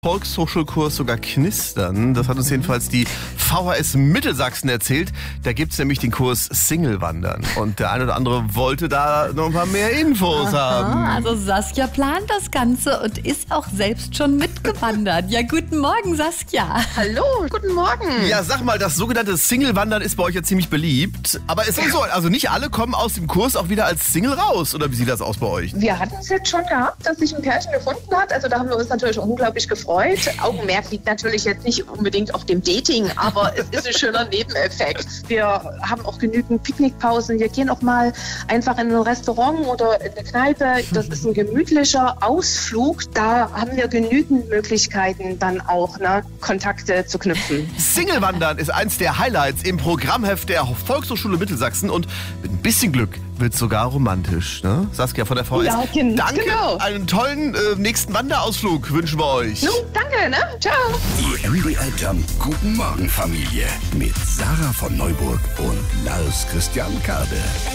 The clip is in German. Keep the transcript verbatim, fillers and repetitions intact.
Volkshochschulkurs sogar knistern. Das hat uns jedenfalls die V H S Mittelsachsen erzählt. Da gibt's nämlich den Kurs Single-Wandern. Und der eine oder andere wollte da noch ein paar mehr Infos Aha, haben. also Saskia plant das Ganze und ist auch selbst schon mitgewandert. Ja, guten Morgen, Saskia. Hallo, guten Morgen. Ja, sag mal, das sogenannte Single-Wandern ist bei euch ja ziemlich beliebt. Aber es ist so, also nicht alle kommen aus dem Kurs auch wieder als Single raus. Oder wie sieht das aus bei euch? Wir hatten es jetzt schon gehabt, dass sich ein Pärchen gefunden hat. Also da haben wir uns natürlich unglaublich gefreut. Augenmerk liegt natürlich jetzt nicht unbedingt auf dem Dating, aber es ist ein schöner Nebeneffekt. Wir haben auch genügend Picknickpausen. Wir gehen auch mal einfach in ein Restaurant oder in eine Kneipe. Das ist ein gemütlicher Ausflug. Da haben wir genügend Möglichkeiten, dann auch ne, Kontakte zu knüpfen. Single-Wandern ist eins der Highlights im Programmheft der Volkshochschule Mittelsachsen. Und mit ein bisschen Glück wird sogar romantisch. Ne? Saskia von der V H S. Ja, gen- Danke. genau. Einen tollen äh, nächsten Wanderausflug wünschen wir euch. Nun, danke, ne? Ciao. Die M D R Jump Guten Morgen Familie mit Sarah von Neuburg und Lars Christian Kade.